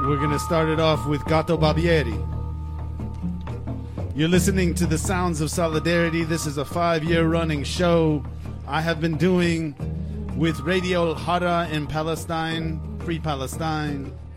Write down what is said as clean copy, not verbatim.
We're going to start it off with Gato Barbieri. You're listening to the Sounds of Solidarity. This is a 5-year running show I have been doing with Radio Hara in Palestine, Free Palestine.